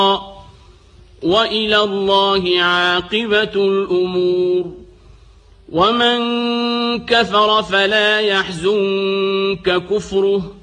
وإلى الله عاقبة الأمور ومن كفر فلا يحزنك كفره